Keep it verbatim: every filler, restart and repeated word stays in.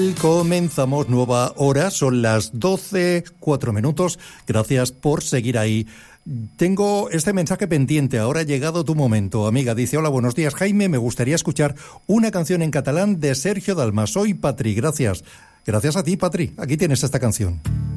Comenzamos nueva hora, son las doce, cuatro minutos. Gracias por seguir ahí. Tengo este mensaje pendiente, ahora ha llegado tu momento. Amiga, dice: hola, buenos días, Jaime, me gustaría escuchar una canción en catalán de Sergio Dalma. Soy Patri, gracias. Gracias a ti, Patri. Aquí tienes esta canción.